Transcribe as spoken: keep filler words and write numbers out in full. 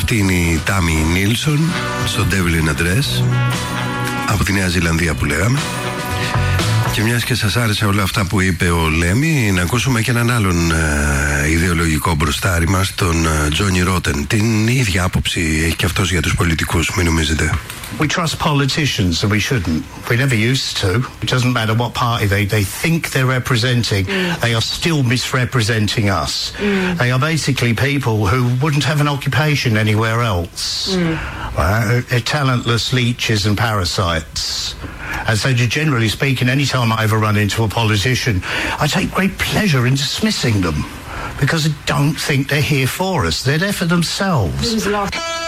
Αυτή είναι η Τάμι Νίλσον στο Devil in a Dress από τη Νέα Ζηλανδία που λέγαμε. Και μιας και σας άρεσε όλα αυτά που είπε ο Λέμι, να ακούσουμε και έναν άλλον ε, ιδεολογικό μπροστάρι μας, τον Τζόνι Ρότεν. Την ίδια άποψη έχει και αυτός για τους πολιτικούς, μην νομίζετε. We trust politicians and we shouldn't. We never used to. It doesn't matter what party they, they think they're representing, mm. they are still misrepresenting us. Mm. They are basically people who wouldn't have an occupation anywhere else. Mm. Uh, they're talentless leeches and parasites. And so generally speaking, any time I ever run into a politician, I take great pleasure in dismissing them because I don't think they're here for us. They're there for themselves.